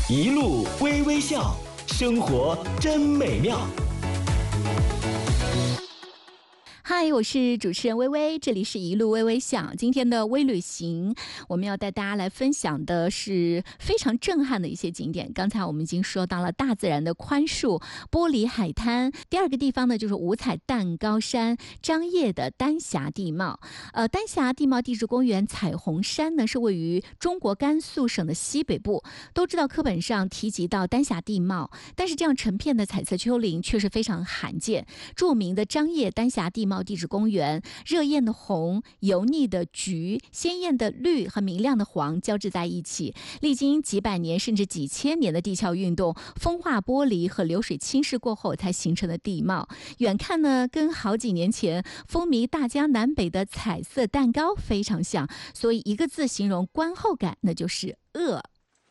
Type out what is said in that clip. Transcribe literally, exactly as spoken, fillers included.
一路微微笑，生活真美妙。 嗨，我是主持人微微，这里是一路微微笑。今天的微旅行，我们要带大家来分享的是非常震撼的一些景点。刚才我们已经说到了大自然的宽恕，玻璃海滩。第二个地方呢，就是五彩蛋糕山张掖的丹霞地貌。呃，丹霞地貌地质公园彩虹山呢，是位于中国甘肃省的西北部。都知道课本上提及到丹霞地貌，但是这样成片的彩色丘陵却是非常罕见。著名的张掖丹霞地貌地质公园，热艳的红、油腻的橘、鲜艳的绿和明亮的黄交织在一起，历经几百年甚至几千年的地壳运动、风化玻璃和流水侵蚀过后才形成的地貌。远看呢，跟好几年前风靡大江南北的彩色蛋糕非常像，所以一个字形容观后感，那就是饿。